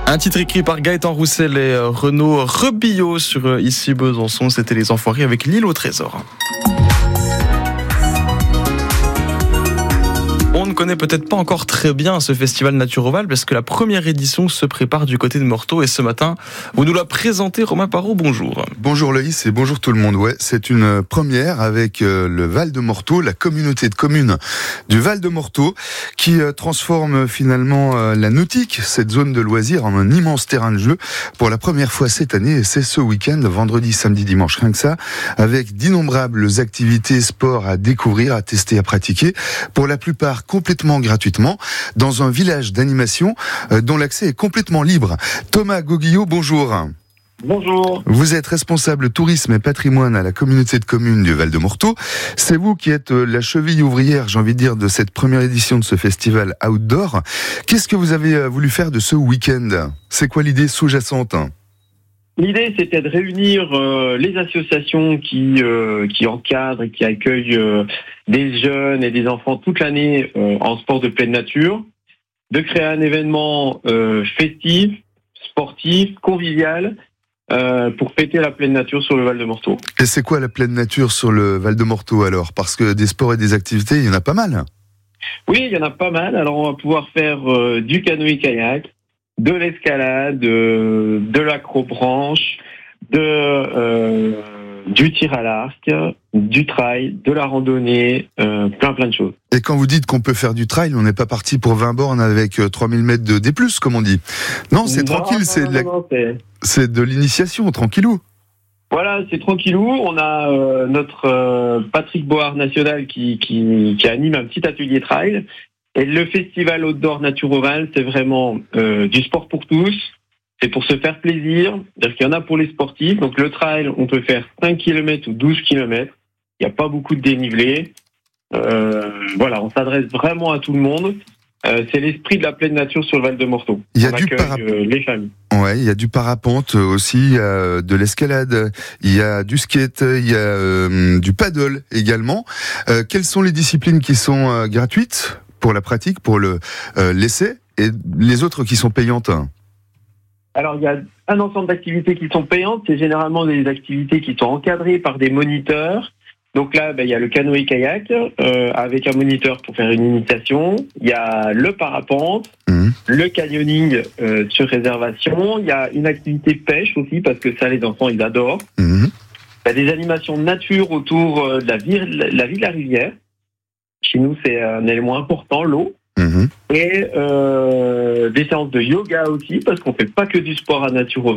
Un titre écrit par Gaëtan Roussel et Renaud Rebillot sur Ici Besançon. C'était Les Enfoirés avec L'Île au Trésor. On ne connaît peut-être pas encore très bien ce festival Naturoval parce que la première édition se prépare du côté de Morteau et ce matin, vous nous la présentez, Romain Parot, bonjour. Bonjour Loïs et bonjour tout le monde. Ouais, c'est une première avec le Val de Morteau, la communauté de communes du Val de Morteau qui transforme finalement la nautique, cette zone de loisirs, en un immense terrain de jeu pour la première fois cette année et c'est ce week-end, vendredi, samedi, dimanche, rien que ça, avec d'innombrables activités, sports à découvrir, à tester, à pratiquer, pour la plupart complètement gratuitement, dans un village d'animation dont l'accès est complètement libre. Thomas Goguillot, bonjour. Bonjour. Vous êtes responsable tourisme et patrimoine à la communauté de communes du Val de Morteau. C'est vous qui êtes la cheville ouvrière, j'ai envie de dire, de cette première édition de ce festival outdoor. Qu'est-ce que vous avez voulu faire de ce week-end ? C'est quoi l'idée sous-jacente ? L'idée, c'était de réunir les associations qui encadrent et qui accueillent des jeunes et des enfants toute l'année en sport de pleine nature, de créer un événement festif, sportif, convivial, pour fêter la pleine nature sur le Val de Morteau. Et c'est quoi la pleine nature sur le Val de Morteau alors ? Parce que des sports et des activités, il y en a pas mal. Oui, il y en a pas mal. Alors, on va pouvoir faire du canoë-kayak, de l'escalade, de l'acrobranche, du tir à l'arc, du trail, de la randonnée, plein de choses. Et quand vous dites qu'on peut faire du trail, on n'est pas parti pour 20 bornes avec 3000 mètres de D+, comme on dit. Non, c'est tranquille, c'est de l'initiation, tranquillou. Voilà, c'est tranquillou. On a notre Patrick Bohard national qui anime un petit atelier trail. Et le festival Outdoor Naturoval, c'est vraiment du sport pour tous. C'est pour se faire plaisir. C'est-à-dire qu'il y en a pour les sportifs. Donc le trail, on peut faire 5 km ou 12 km. Il n'y a pas beaucoup de dénivelé. Voilà, on s'adresse vraiment à tout le monde. C'est l'esprit de la pleine nature sur le Val de Morteau. Il y a les familles. Ouais, il y a du parapente aussi, il y a de l'escalade, il y a du skate, il y a du paddle également. Quelles sont les disciplines qui sont gratuites pour la pratique, pour l'essai, et les autres qui sont payantes? Alors, il y a un ensemble d'activités qui sont payantes. C'est généralement des activités qui sont encadrées par des moniteurs. Donc là, il y a le canoë-kayak avec un moniteur pour faire une initiation. Il y a le parapente, le canyoning sur réservation. Il y a une activité pêche aussi, parce que ça, les enfants, ils adorent. Il y a des animations nature autour de la vie de la rivière. Chez nous, c'est un élément important, l'eau. Et des séances de yoga aussi, parce qu'on fait pas que du sport à nature